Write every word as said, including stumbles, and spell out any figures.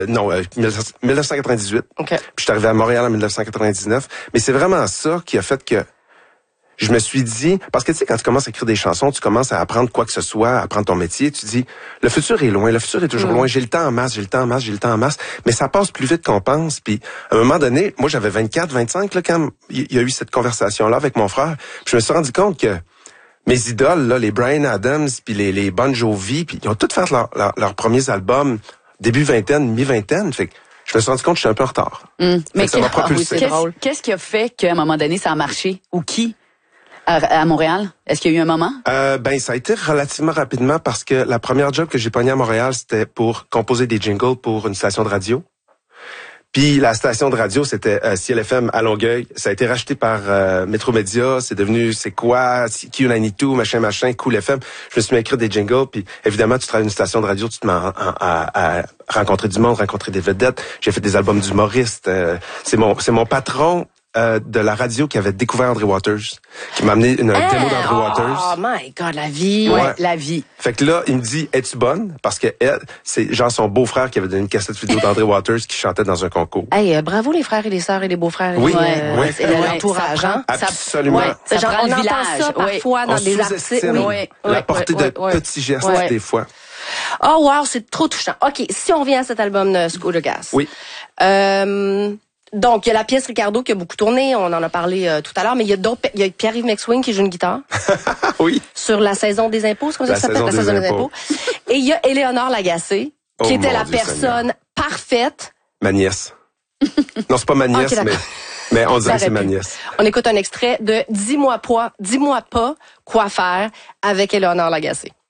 Non, euh, dix-neuf cent quatre-vingt-dix-huit. Okay. Puis je suis arrivé à Montréal en dix-neuf cent quatre-vingt-dix-neuf. Mais c'est vraiment ça qui a fait que je me suis dit, parce que tu sais, quand tu commences à écrire des chansons, tu commences à apprendre quoi que ce soit, à apprendre ton métier, tu dis, le futur est loin, le futur est toujours mmh. loin, j'ai le temps en masse, j'ai le temps en masse, j'ai le temps en masse, mais ça passe plus vite qu'on pense. Puis à un moment donné, moi j'avais vingt-quatre, vingt-cinq, là, quand il y a eu cette conversation-là avec mon frère, puis je me suis rendu compte que mes idoles, là, les Bryan Adams, puis les, les Bon Jovi, puis ils ont tous fait leur, leur, leurs premiers albums début vingtaine, mi-vingtaine, fait que je me suis rendu compte que je suis un peu en retard. Mmh. Mais ça m'a oui, propulsé. qu'est-ce, qu'est-ce qui a fait qu'à un moment donné, ça a marché? Ou qui? À, à Montréal? Est-ce qu'il y a eu un moment? Euh, ben, ça a été relativement rapidement parce que la première job que j'ai pognée à Montréal, c'était pour composer des jingles pour une station de radio. Puis la station de radio, c'était euh, C L F M à Longueuil. Ça a été racheté par euh, Métromédia. C'est devenu C'est quoi? Q quatre-vingt-douze, machin, machin, Cool F M. Je me suis mis à écrire des jingles. Puis évidemment, tu travailles une station de radio, tu te mets à, à, à rencontrer du monde, rencontrer des vedettes. J'ai fait des albums d'humoristes. Euh, c'est mon, c'est mon patron euh, de la radio qui avait découvert André Waters, qui m'a amené une, un ah, démo d'André oh, Waters. Oh my God, la vie. Ouais, Ouais. la vie. Fait que là, il me dit, es-tu bonne? Parce que elle, c'est genre son beau-frère qui avait donné une cassette vidéo d'André Waters qui chantait dans un concours. Hey, euh, bravo les frères et les sœurs et les beaux-frères. Oui, et les, oui. euh, et Ouais, l'entourage. ça Hein? Absolument. Ouais, ça Genre, prend on le entend village. ça parfois Oui. dans On des articles. sous-estime Oui, la oui, portée oui, de oui, petits gestes oui. des fois. Oh wow, c'est trop touchant. OK, si on revient à cet album de School of Gas. Oui. Euh, donc, il y a la pièce Ricardo qui a beaucoup tourné, on en a parlé euh, tout à l'heure, mais il y a d'autres, il y a Pierre-Yves McSwing qui joue une guitare. Oui. Sur la saison des impôts, c'est comme ça La que ça s'appelle? La saison saison des des impôts. Et il y a Éléonore Lagacé, Oh, qui était mon la Dieu personne Seigneur. parfaite. Ma nièce. Non, c'est pas ma nièce, Ok, d'accord. mais, mais on dirait Ça que c'est aurait ma pu. nièce. On écoute un extrait de Dis-moi pas, dis-moi pas quoi faire avec Éléonore Lagacé.